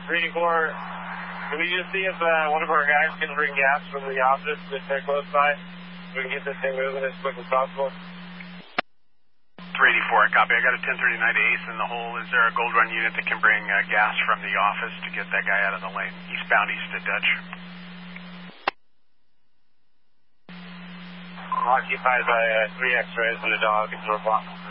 384, can we just see if one of our guys can bring gas from the office if they're close by? We can get this thing moving as quick as possible. 384, copy. I got a 1039 Ace in the hole. Is there a Gold Run unit that can bring gas from the office to get that guy out of the lane? Eastbound east to Dutch. Occupied by 3 X-rays and a dog. It's no problem.